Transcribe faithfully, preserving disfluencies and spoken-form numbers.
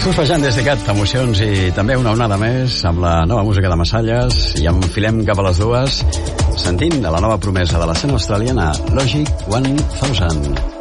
Surfejant des de Cat, emocions i també una onada més amb la nova música de Massalles i enfilem cap a les dues sentint de la nova promesa de l'escena australiana Logic one thousand.